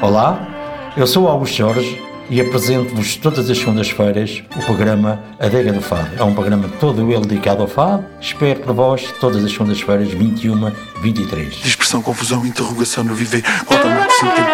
Olá, eu sou o Augusto Jorge e apresento-vos todas as segundas-feiras o programa Adega do Fado. É um programa todo ele dedicado ao fado. Espero por vós todas as segundas-feiras, 21, 23. Dispersão, confusão, interrogação no viver. Volta ao máximo tempo